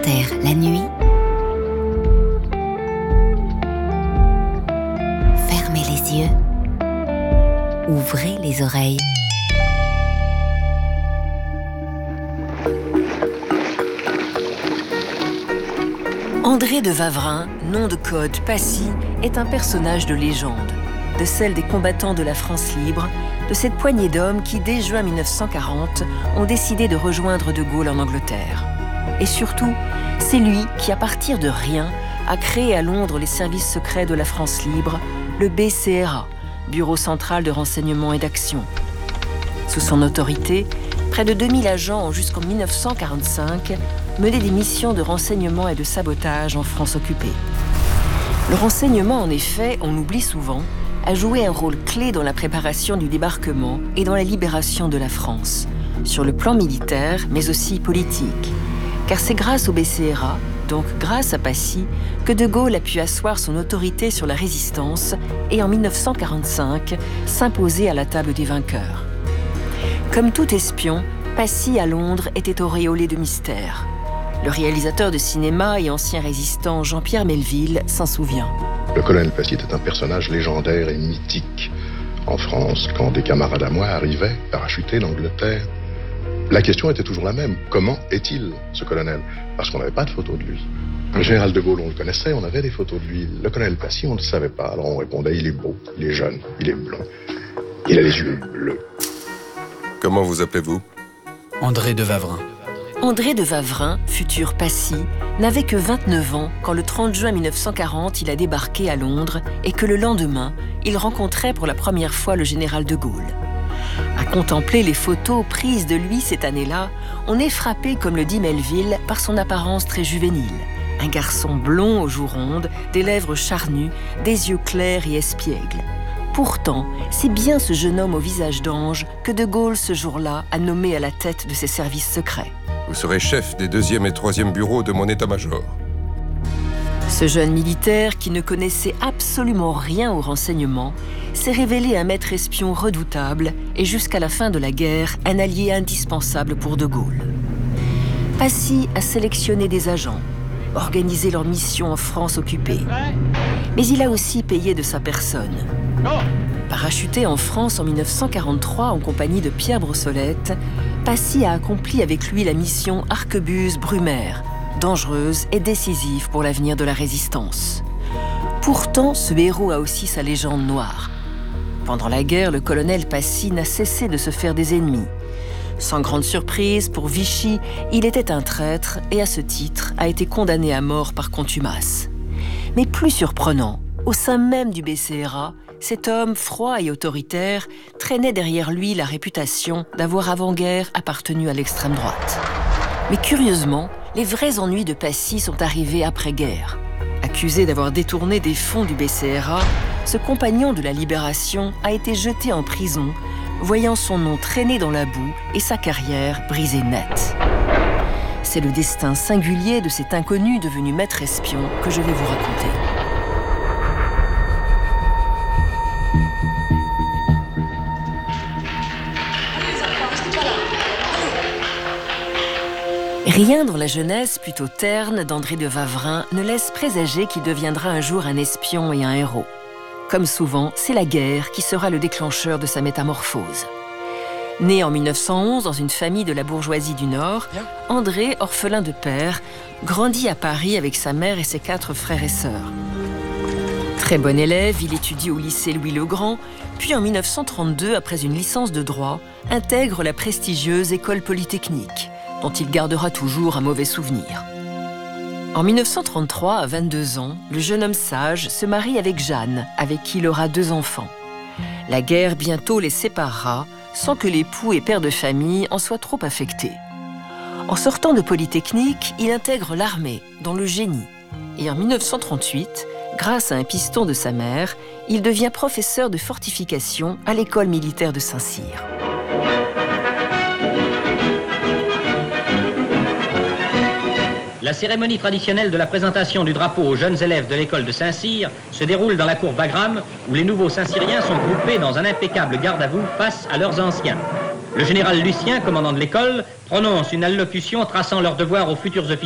Inter la nuit. Fermez les yeux. Ouvrez les oreilles. André de Wavrin, nom de code Passy, est un personnage de légende, de celle des combattants de la France libre, de cette poignée d'hommes qui, dès juin 1940, ont décidé de rejoindre De Gaulle en Angleterre. Et surtout, c'est lui qui, à partir de rien, a créé à Londres les services secrets de la France libre, le BCRA, Bureau central de renseignement et d'action. Sous son autorité, près de 2000 agents ont jusqu'en 1945 mené des missions de renseignement et de sabotage en France occupée. Le renseignement, en effet, on l'oublie souvent, a joué un rôle clé dans la préparation du débarquement et dans la libération de la France, sur le plan militaire, mais aussi politique. Car c'est grâce au BCRA, donc grâce à Passy, que De Gaulle a pu asseoir son autorité sur la résistance et en 1945 s'imposer à la table des vainqueurs. Comme tout espion, Passy à Londres était auréolé de mystère. Le réalisateur de cinéma et ancien résistant Jean-Pierre Melville s'en souvient. Le colonel Passy était un personnage légendaire et mythique. En France, quand des camarades à moi arrivaient, parachutés d'Angleterre, la question était toujours la même. Comment est-il, ce colonel? Parce qu'on n'avait pas de photo de lui. Le général de Gaulle, on le connaissait, on avait des photos de lui. Le colonel Passy, on ne le savait pas. Alors on répondait, il est beau, il est jeune, il est blond. Il a les yeux bleus. Comment vous appelez-vous? André de Wavrin. André de Wavrin, futur Passy, n'avait que 29 ans quand le 30 juin 1940, il a débarqué à Londres et que le lendemain, il rencontrait pour la première fois le général de Gaulle. À contempler les photos prises de lui cette année-là, on est frappé, comme le dit Melville, par son apparence très juvénile. Un garçon blond aux joues rondes, des lèvres charnues, des yeux clairs et espiègles. Pourtant, c'est bien ce jeune homme au visage d'ange que De Gaulle, ce jour-là, a nommé à la tête de ses services secrets. Vous serez chef des 2e et 3e bureaux de mon état-major. Ce jeune militaire, qui ne connaissait absolument rien au renseignement, s'est révélé un maître espion redoutable et jusqu'à la fin de la guerre, un allié indispensable pour De Gaulle. Passy a sélectionné des agents, organisé leur mission en France occupée. Mais il a aussi payé de sa personne. Parachuté en France en 1943 en compagnie de Pierre Brossolette, Passy a accompli avec lui la mission Arquebuse-Brumaire, dangereuse et décisive pour l'avenir de la résistance. Pourtant, ce héros a aussi sa légende noire. Pendant la guerre, le colonel Passy n'a cessé de se faire des ennemis. Sans grande surprise, pour Vichy, il était un traître et à ce titre a été condamné à mort par contumace. Mais plus surprenant, au sein même du BCRA, cet homme froid et autoritaire traînait derrière lui la réputation d'avoir avant-guerre appartenu à l'extrême droite. Mais curieusement, les vrais ennuis de Passy sont arrivés après-guerre. Accusé d'avoir détourné des fonds du BCRA, ce compagnon de la Libération a été jeté en prison, voyant son nom traîner dans la boue et sa carrière brisée net. C'est le destin singulier de cet inconnu devenu maître espion que je vais vous raconter. Rien dans la jeunesse plutôt terne d'André de Wavrin ne laisse présager qu'il deviendra un jour un espion et un héros. Comme souvent, c'est la guerre qui sera le déclencheur de sa métamorphose. Né en 1911 dans une famille de la bourgeoisie du Nord, André, orphelin de père, grandit à Paris avec sa mère et ses 4 frères et sœurs. Très bon élève, il étudie au lycée Louis-le-Grand, puis en 1932, après une licence de droit, intègre la prestigieuse École Polytechnique, dont il gardera toujours un mauvais souvenir. En 1933, à 22 ans, le jeune homme sage se marie avec Jeanne, avec qui il aura 2 enfants. La guerre bientôt les séparera, sans que l'époux et père de famille en soient trop affectés. En sortant de Polytechnique, il intègre l'armée, dans le génie. Et en 1938, grâce à un piston de sa mère, il devient professeur de fortification à l'école militaire de Saint-Cyr. La cérémonie traditionnelle de la présentation du drapeau aux jeunes élèves de l'école de Saint-Cyr se déroule dans la cour Wagram, où les nouveaux Saint-Cyriens sont groupés dans un impeccable garde-à-vous face à leurs anciens. Le général Lucien, commandant de l'école, prononce une allocution traçant leurs devoirs aux futurs officiers.